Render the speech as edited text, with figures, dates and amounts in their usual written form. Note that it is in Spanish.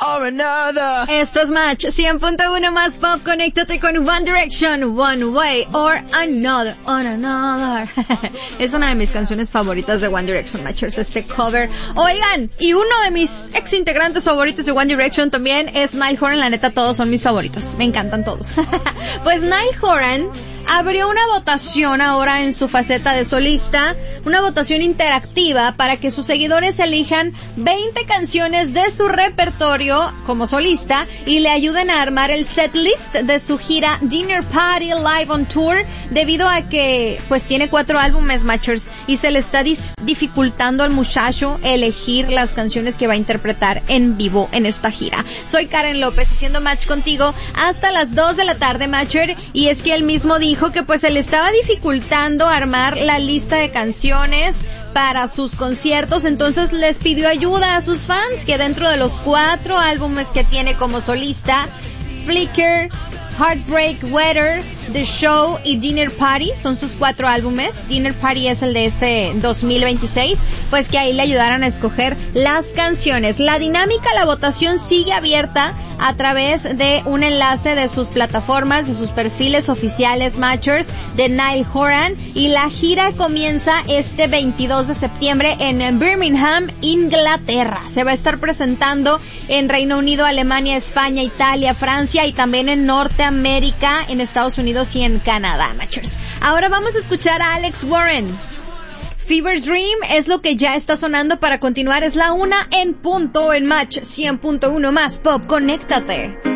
or another. Esto es Match 100.1 más pop. Conéctate con One Direction, One Way or Another, on Another. Es una de mis canciones favoritas de One Direction, Matchers, este cover. Oigan, y uno de mis ex integrantes favoritos de One Direction también es Niall Horan. La neta, todos son mis favoritos. Me encantan todos. Pues Niall Horan abrió una votación ahora en su faceta de solista, una votación interactiva para que sus seguidores elijan 20 canciones de su repertorio como solista y le ayuden a armar el setlist de su gira Dinner Party Live on Tour, debido a que pues tiene 4 álbumes, Matchers, y se le está dificultando al muchacho elegir las canciones que va a interpretar en vivo en esta gira. Soy Karen López haciendo Match contigo hasta las 2 de la tarde, Matcher, y es que él mismo dijo que pues se le estaba dificultando armar la lista de canciones para sus conciertos, entonces les pidió ayuda a sus fans, que dentro de los 4 álbumes que tiene como solista, Flicker, Heartbreak Weather, The Show y Dinner Party son sus 4 álbumes. Dinner Party es el de este 2026, pues que ahí le ayudaron a escoger las canciones. La dinámica, la votación sigue abierta a través de un enlace de sus plataformas, de sus perfiles oficiales, Matchers, de Niall Horan, y la gira comienza este 22 de septiembre en Birmingham, Inglaterra. Se va a estar presentando en Reino Unido, Alemania, España, Italia, Francia y también en Norteamérica, en Estados Unidos y en Canadá, Matchers. Ahora vamos a escuchar a Alex Warren. Fever Dream es lo que ya está sonando para continuar. Es la 1 en punto en Match 100.1 más pop. Conéctate.